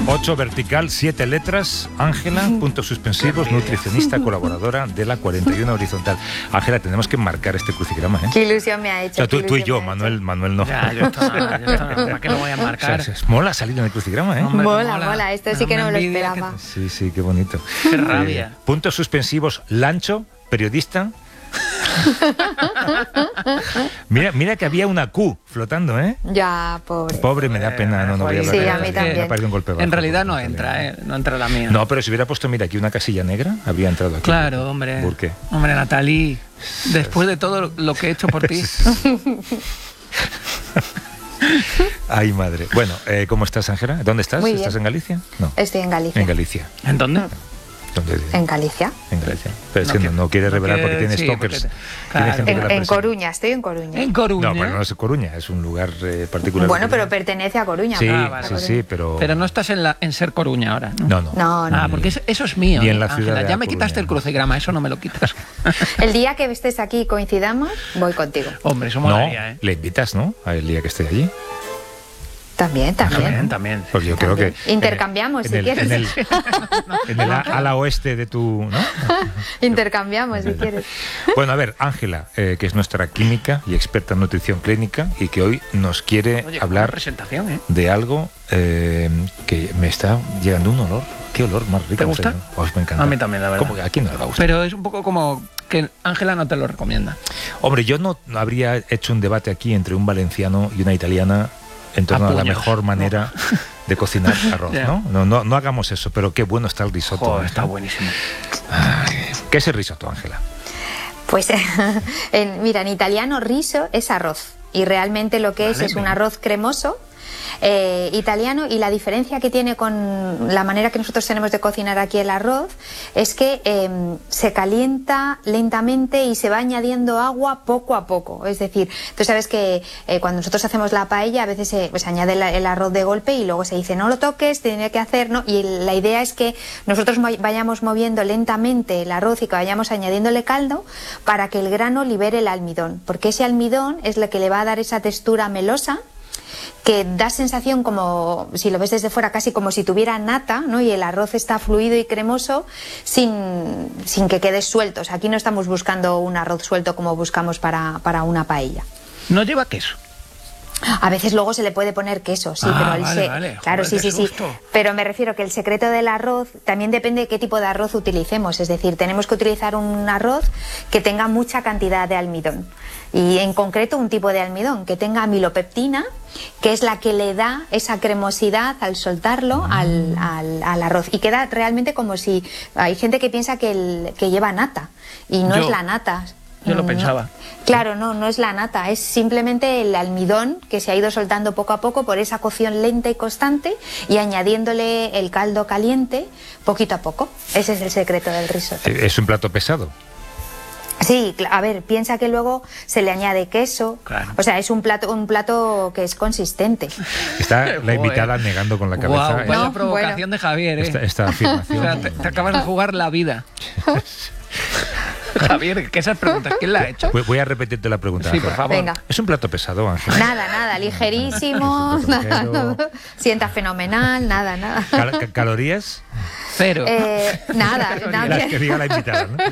8 vertical, 7 letras. Ángela, puntos suspensivos, nutricionista, colaboradora de la 41 horizontal. Ángela, tenemos que marcar este crucigrama, ¿eh? Qué ilusión me ha hecho. O sea, tú y yo, Manuel no. Ya, yo esto no. ¿Para qué lo voy a marcar? O sea, mola salir en el crucigrama, ¿eh? Hombre, Mola. Esto sí que no me lo esperaba. Sí, qué bonito. Qué rabia. Puntos suspensivos, Lancho, periodista. Mira que había una Q flotando, ¿eh? Ya, pobre. Pobre, me da pena, no voy a hablar. Sí, a mí también. Me ha parecido un golpe bajo. En realidad no entra, no entra la mía. No, pero si hubiera puesto, mira, aquí una casilla negra, habría entrado aquí. Claro, hombre. ¿Por qué? Hombre, Nathalie, después de todo lo que he hecho por ti. Ay, madre. Bueno, ¿cómo estás, Ángela? ¿Dónde estás? Muy bien. ¿Estás en Galicia? No. Estoy en Galicia. En Galicia. ¿En dónde? ¿Dónde? En Galicia. En Galicia. Pero es que no quiere revelar porque tiene stalkers. Claro. En Coruña, estoy en Coruña. En Coruña. No, bueno, no es Coruña, es un lugar particular. Bueno, pero pertenece a Coruña. Sí, Vale. sí, pero... Pero no estás en Ser Coruña ahora, ¿no? No. Porque eso es mío. Y en la ciudad Ángela, de ya me Coruña. quitaste el crucigrama, eso no me lo quitas. El día que estés aquí y coincidamos, voy contigo. Hombre, eso No, molaría, ¿eh? le invitas, ¿no? El día que esté allí. También. También. Pues yo creo que... Intercambiamos, si quieres. En el ala oeste de tu... ¿no? Intercambiamos, si quieres. Bueno, a ver, Ángela, que es nuestra química y experta en nutrición clínica y que hoy nos quiere Oye, hablar presentación, ¿eh? de algo que me está llegando un olor. ¿Qué olor más rico? ¿Te gusta? Pues me encanta. A mí también, la verdad. ¿Cómo que a quién no le va a gustar? Pero es un poco como que Ángela no te lo recomienda. Hombre, yo no habría hecho un debate aquí entre un valenciano y una italiana en torno a la puños. mejor manera de cocinar arroz, Ya. ¿no? No hagamos eso, pero qué bueno está el risotto. Joder, ¿no? está buenísimo. Ay, ¿qué es el risotto, Ángela? Pues mira, en italiano riso es arroz y realmente lo que es un arroz cremoso italiano, y la diferencia que tiene con la manera que nosotros tenemos de cocinar aquí el arroz es que se calienta lentamente y se va añadiendo agua poco a poco. Es decir, tú sabes que cuando nosotros hacemos la paella a veces se añade el arroz de golpe y luego se dice no lo toques, tiene que hacer, ¿no? Y la idea es que nosotros vayamos moviendo lentamente el arroz y que vayamos añadiéndole caldo para que el grano libere el almidón, porque ese almidón es lo que le va a dar esa textura melosa que da sensación como, si lo ves desde fuera, casi como si tuviera nata, ¿no? Y el arroz está fluido y cremoso sin que quede suelto. O sea, aquí no estamos buscando un arroz suelto como buscamos para una paella. No lleva queso. A veces luego se le puede poner queso, sí, pero vale. Claro, Joder, sí. susto. Pero me refiero que el secreto del arroz también depende de qué tipo de arroz utilicemos. Es decir, tenemos que utilizar un arroz que tenga mucha cantidad de almidón. Y en concreto un tipo de almidón que tenga amilopeptina, que es la que le da esa cremosidad al soltarlo al arroz. Y queda realmente como si... Hay gente que piensa que lleva nata, y no es la nata. Yo lo pensaba. Claro, no es la nata, es simplemente el almidón que se ha ido soltando poco a poco por esa cocción lenta y constante y añadiéndole el caldo caliente poquito a poco. Ese es el secreto del risotto. Es un plato pesado. Sí, a ver, piensa que luego se le añade queso, Claro. O sea, es un plato que es consistente. Está la invitada negando con la cabeza. Guau, vaya No, provocación de Javier, ¿eh? Esta afirmación. O sea, te acabas de jugar la vida. Javier, que esas preguntas, ¿quién la ha hecho? Voy a repetirte la pregunta. Sí, por Ángela. favor. Venga. Es un plato pesado, Ángela. Nada, ligerísimo, Es un plato ligero. sienta fenomenal, nada. ¿Calorías? Cero. Nada, Las que diga la invitada, ¿no?